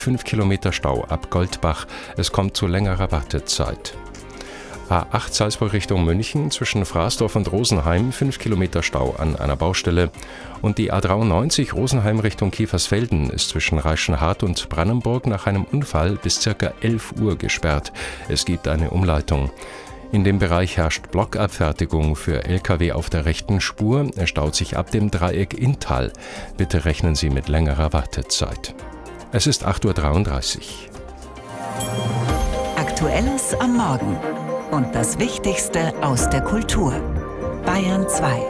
5 Kilometer Stau ab Goldbach. Es kommt zu längerer Wartezeit. A8 Salzburg Richtung München, zwischen Fraßdorf und Rosenheim 5 Kilometer Stau an einer Baustelle. Und die A93 Rosenheim Richtung Kiefersfelden ist zwischen Reichenhart und Brannenburg nach einem Unfall bis ca. 11 Uhr gesperrt. Es gibt eine Umleitung. In dem Bereich herrscht Blockabfertigung für Lkw auf der rechten Spur. Er staut sich ab dem Dreieck Inntal. Bitte rechnen Sie mit längerer Wartezeit. Es ist 8.33 Uhr. Aktuelles am Morgen und das Wichtigste aus der Kultur. Bayern 2.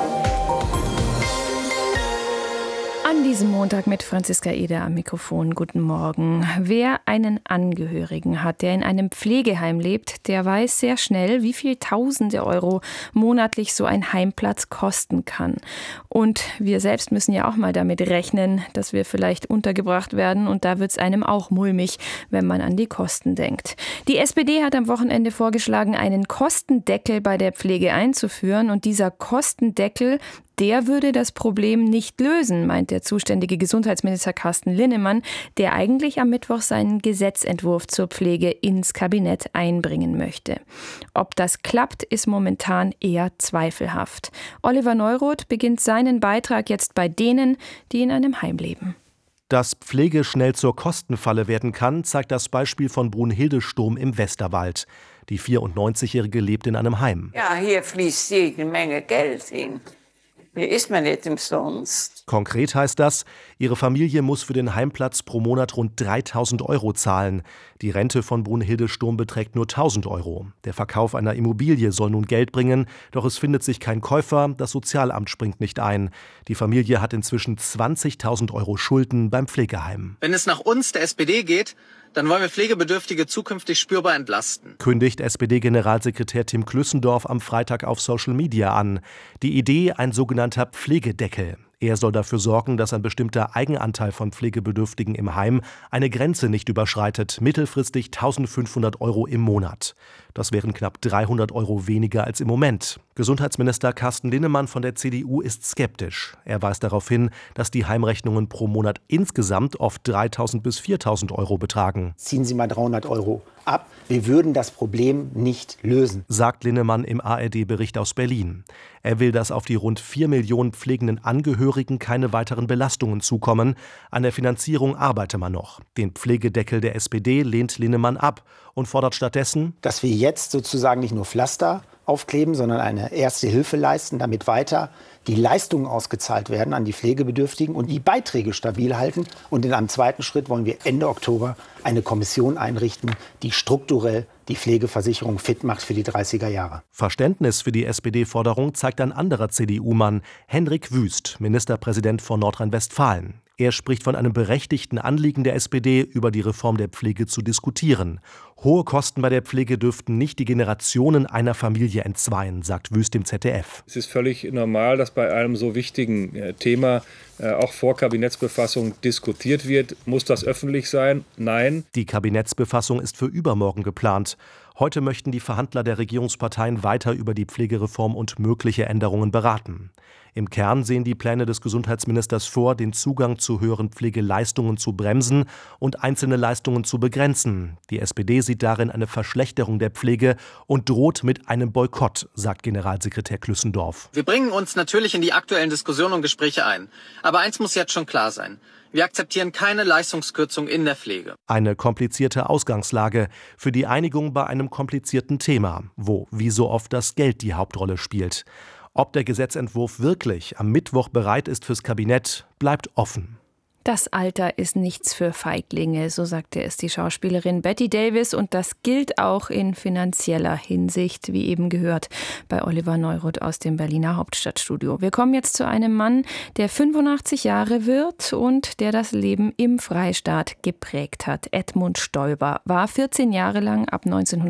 An diesem Montag mit Franziska Eder am Mikrofon. Guten Morgen. Wer einen Angehörigen hat, der in einem Pflegeheim lebt, der weiß sehr schnell, wie viel Tausende Euro monatlich so ein Heimplatz kosten kann. Und wir selbst müssen ja auch mal damit rechnen, dass wir vielleicht untergebracht werden. Und da wird es einem auch mulmig, wenn man an die Kosten denkt. Die SPD hat am Wochenende vorgeschlagen, einen Kostendeckel bei der Pflege einzuführen. Und dieser Kostendeckel, der würde das Problem nicht lösen, meint der zuständige Gesundheitsminister Carsten Linnemann, der eigentlich am Mittwoch seinen Gesetzentwurf zur Pflege ins Kabinett einbringen möchte. Ob das klappt, ist momentan eher zweifelhaft. Oliver Neuroth beginnt seinen Beitrag jetzt bei denen, die in einem Heim leben. Dass Pflege schnell zur Kostenfalle werden kann, zeigt das Beispiel von Brunhilde Sturm im Westerwald. Die 94-Jährige lebt in einem Heim. Ja, hier fließt jede Menge Geld hin. Hier ist man nicht umsonst. Konkret heißt das, ihre Familie muss für den Heimplatz pro Monat rund 3.000 Euro zahlen. Die Rente von Brunhilde Sturm beträgt nur 1.000 Euro. Der Verkauf einer Immobilie soll nun Geld bringen, doch es findet sich kein Käufer, das Sozialamt springt nicht ein. Die Familie hat inzwischen 20.000 Euro Schulden beim Pflegeheim. Wenn es nach uns, der SPD, geht, dann wollen wir Pflegebedürftige zukünftig spürbar entlasten. Kündigt SPD-Generalsekretär Tim Klüssendorf am Freitag auf Social Media an. Die Idee, ein sogenannter Pflegedeckel. Er soll dafür sorgen, dass ein bestimmter Eigenanteil von Pflegebedürftigen im Heim eine Grenze nicht überschreitet, mittelfristig 1.500 Euro im Monat. Das wären knapp 300 Euro weniger als im Moment. Gesundheitsminister Carsten Linnemann von der CDU ist skeptisch. Er weist darauf hin, dass die Heimrechnungen pro Monat insgesamt oft 3.000 bis 4.000 Euro betragen. Ziehen Sie mal 300 Euro ab. Wir würden das Problem nicht lösen, sagt Linnemann im ARD-Bericht aus Berlin. Er will, dass auf die rund 4 Millionen pflegenden Angehörigen keine weiteren Belastungen zukommen. An der Finanzierung arbeite man noch. Den Pflegedeckel der SPD lehnt Linnemann ab und fordert stattdessen, dass wir jetzt sozusagen nicht nur Pflaster aufkleben, sondern eine erste Hilfe leisten, damit weiter die Leistungen ausgezahlt werden an die Pflegebedürftigen und die Beiträge stabil halten. Und in einem zweiten Schritt wollen wir Ende Oktober eine Kommission einrichten, die strukturell die Pflegeversicherung fit macht für die 30er Jahre. Verständnis für die SPD-Forderung zeigt ein anderer CDU-Mann, Hendrik Wüst, Ministerpräsident von Nordrhein-Westfalen. Er spricht von einem berechtigten Anliegen der SPD, über die Reform der Pflege zu diskutieren. Hohe Kosten bei der Pflege dürften nicht die Generationen einer Familie entzweien, sagt Wüst im ZDF. Es ist völlig normal, dass bei einem so wichtigen Thema auch vor Kabinettsbefassung diskutiert wird. Muss das öffentlich sein? Nein. Die Kabinettsbefassung ist für übermorgen geplant. Heute möchten die Verhandler der Regierungsparteien weiter über die Pflegereform und mögliche Änderungen beraten. Im Kern sehen die Pläne des Gesundheitsministers vor, den Zugang zu höheren Pflegeleistungen zu bremsen und einzelne Leistungen zu begrenzen. Die SPD sieht darin eine Verschlechterung der Pflege und droht mit einem Boykott, sagt Generalsekretär Klüssendorf. Wir bringen uns natürlich in die aktuellen Diskussionen und Gespräche ein. Aber eins muss jetzt schon klar sein. Wir akzeptieren keine Leistungskürzung in der Pflege. Eine komplizierte Ausgangslage für die Einigung bei einem komplizierten Thema, wo wie so oft das Geld die Hauptrolle spielt. Ob der Gesetzentwurf wirklich am Mittwoch bereit ist fürs Kabinett, bleibt offen. Das Alter ist nichts für Feiglinge, so sagte es die Schauspielerin Bette Davis. Und das gilt auch in finanzieller Hinsicht, wie eben gehört, bei Oliver Neuroth aus dem Berliner Hauptstadtstudio. Wir kommen jetzt zu einem Mann, der 85 Jahre wird und der das Leben im Freistaat geprägt hat. Edmund Stoiber war 14 Jahre lang ab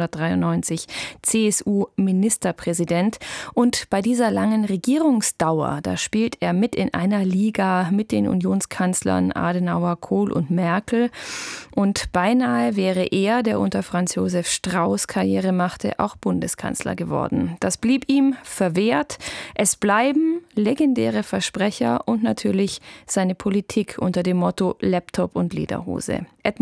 1993 CSU-Ministerpräsident. Und bei dieser langen Regierungsdauer, da spielt er mit in einer Liga mit den Unionskanzlern Adenauer, Kohl und Merkel. Und beinahe wäre er, der unter Franz Josef Strauß Karriere machte, auch Bundeskanzler geworden. Das blieb ihm verwehrt. Es bleiben legendäre Versprecher und natürlich seine Politik unter dem Motto Laptop und Lederhose.